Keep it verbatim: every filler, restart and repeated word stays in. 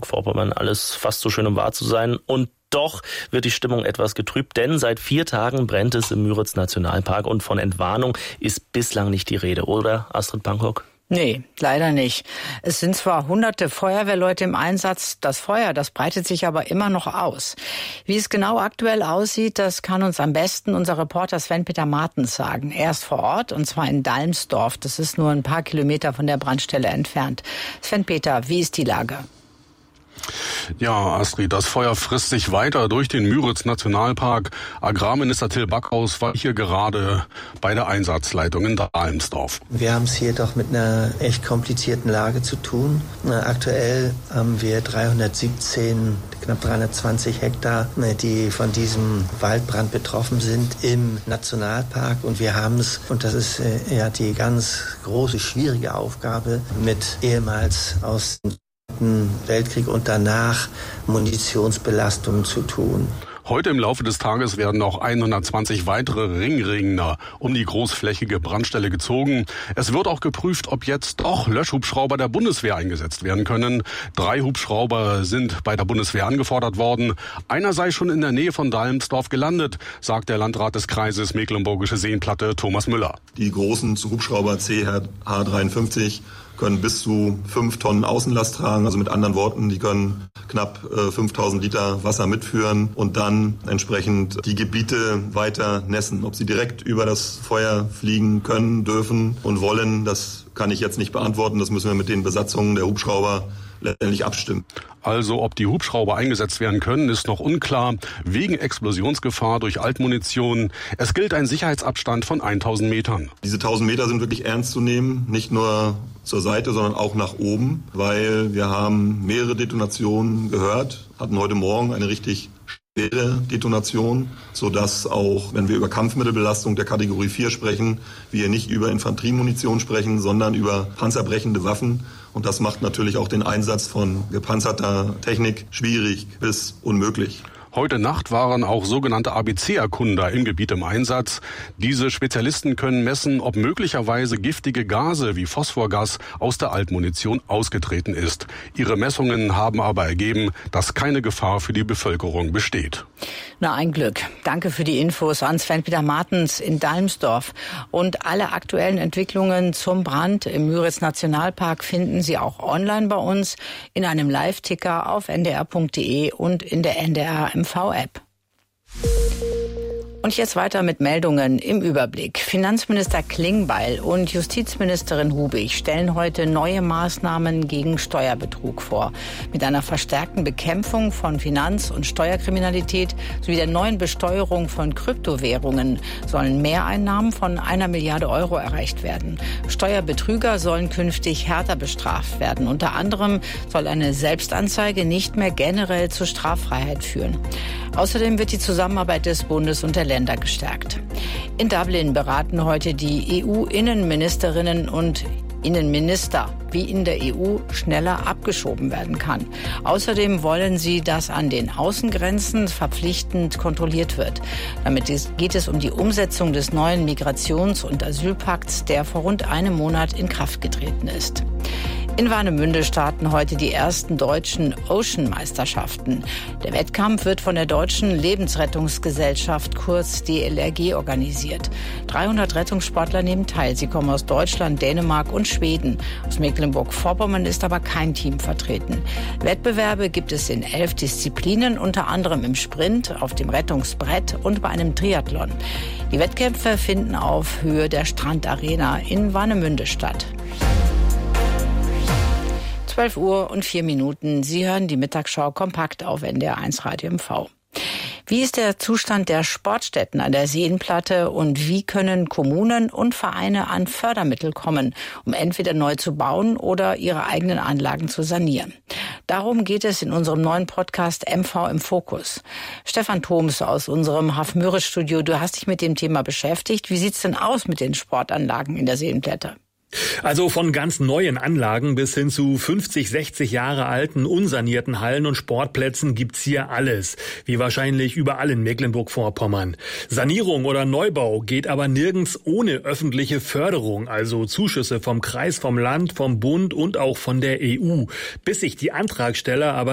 Mecklenburg-Vorpommern alles fast so schön, um wahr zu sein. Und doch wird die Stimmung etwas getrübt, denn seit vier Tagen brennt es im Müritz-Nationalpark und von Entwarnung ist bislang nicht die Rede, oder, Astrid Pankok? Nee, leider nicht. Es sind zwar hunderte Feuerwehrleute im Einsatz, das Feuer, das breitet sich aber immer noch aus. Wie es genau aktuell aussieht, das kann uns am besten unser Reporter Sven-Peter Martens sagen. Er ist vor Ort, und zwar in Dalmsdorf. Das ist nur ein paar Kilometer von der Brandstelle entfernt. Sven-Peter, wie ist die Lage? Ja, Astrid, das Feuer frisst sich weiter durch den Müritz-Nationalpark. Agrarminister Till Backhaus war hier gerade bei der Einsatzleitung in Dalmsdorf. Wir haben es hier doch mit einer echt komplizierten Lage zu tun. Aktuell haben wir dreihundertsiebzehn, knapp dreihundertzwanzig Hektar, die von diesem Waldbrand betroffen sind im Nationalpark. Und wir haben es, und das ist ja die ganz große, schwierige Aufgabe, mit ehemals aus Weltkrieg und danach Munitionsbelastungen zu tun. Heute im Laufe des Tages werden noch hundertzwanzig weitere Ringregner um die großflächige Brandstelle gezogen. Es wird auch geprüft, ob jetzt doch Löschhubschrauber der Bundeswehr eingesetzt werden können. Drei Hubschrauber sind bei der Bundeswehr angefordert worden. Einer sei schon in der Nähe von Dalmsdorf gelandet, sagt der Landrat des Kreises Mecklenburgische Seenplatte Thomas Müller. Die großen Hubschrauber C H dreiundfünfzig können bis zu fünf Tonnen Außenlast tragen. Also mit anderen Worten, die können knapp äh, fünftausend Liter Wasser mitführen und dann entsprechend die Gebiete weiter nässen. Ob sie direkt über das Feuer fliegen können, dürfen und wollen, das kann ich jetzt nicht beantworten. Das müssen wir mit den Besatzungen der Hubschrauber letztendlich abstimmen. Also ob die Hubschrauber eingesetzt werden können, ist noch unklar, wegen Explosionsgefahr durch Altmunition. Es gilt ein Sicherheitsabstand von tausend Metern. Diese tausend Meter sind wirklich ernst zu nehmen, nicht nur zur Seite, sondern auch nach oben, weil wir haben mehrere Detonationen gehört, hatten heute Morgen eine richtig schwere Detonation, sodass auch, wenn wir über Kampfmittelbelastung der Kategorie vier sprechen, wir nicht über Infanteriemunition sprechen, sondern über panzerbrechende Waffen. Und das macht natürlich auch den Einsatz von gepanzerter Technik schwierig bis unmöglich. Heute Nacht waren auch sogenannte A B C-Erkunder im Gebiet im Einsatz. Diese Spezialisten können messen, ob möglicherweise giftige Gase wie Phosphorgas aus der Altmunition ausgetreten ist. Ihre Messungen haben aber ergeben, dass keine Gefahr für die Bevölkerung besteht. Na, ein Glück. Danke für die Infos an Sven-Peter Martens in Dalmsdorf. Und alle aktuellen Entwicklungen zum Brand im Müritz-Nationalpark finden Sie auch online bei uns in einem Live-Ticker auf n d r punkt d e und in der N D R M V-App. Und jetzt weiter mit Meldungen im Überblick. Finanzminister Klingbeil und Justizministerin Hubig stellen heute neue Maßnahmen gegen Steuerbetrug vor. Mit einer verstärkten Bekämpfung von Finanz- und Steuerkriminalität sowie der neuen Besteuerung von Kryptowährungen sollen Mehreinnahmen von einer Milliarde Euro erreicht werden. Steuerbetrüger sollen künftig härter bestraft werden. Unter anderem soll eine Selbstanzeige nicht mehr generell zur Straffreiheit führen. Außerdem wird die Zusammenarbeit des Bundes und der Länder gestärkt. In Dublin beraten heute die E U-Innenministerinnen und Innenminister, wie in der E U schneller abgeschoben werden kann. Außerdem wollen sie, dass an den Außengrenzen verpflichtend kontrolliert wird. Damit geht es um die Umsetzung des neuen Migrations- und Asylpakts, der vor rund einem Monat in Kraft getreten ist. In Warnemünde starten heute die ersten deutschen Ocean-Meisterschaften. Der Wettkampf wird von der Deutschen Lebensrettungsgesellschaft, kurz D L R G, organisiert. dreihundert Rettungssportler nehmen teil. Sie kommen aus Deutschland, Dänemark und Schweden. Aus Mecklenburg-Vorpommern ist aber kein Team vertreten. Wettbewerbe gibt es in elf Disziplinen, unter anderem im Sprint, auf dem Rettungsbrett und bei einem Triathlon. Die Wettkämpfe finden auf Höhe der Strandarena in Warnemünde statt. zwölf Uhr und vier Minuten. Sie hören die Mittagsschau kompakt auf N D R eins Radio M V. Wie ist der Zustand der Sportstätten an der Seenplatte und wie können Kommunen und Vereine an Fördermittel kommen, um entweder neu zu bauen oder ihre eigenen Anlagen zu sanieren? Darum geht es in unserem neuen Podcast M V im Fokus. Stefan Thoms aus unserem Hafmüritz-Studio, du hast dich mit dem Thema beschäftigt. Wie sieht's denn aus mit den Sportanlagen in der Seenplatte? Also von ganz neuen Anlagen bis hin zu fünfzig, sechzig Jahre alten, unsanierten Hallen und Sportplätzen gibt's hier alles. Wie wahrscheinlich überall in Mecklenburg-Vorpommern. Sanierung oder Neubau geht aber nirgends ohne öffentliche Förderung, also Zuschüsse vom Kreis, vom Land, vom Bund und auch von der E U. Bis sich die Antragsteller aber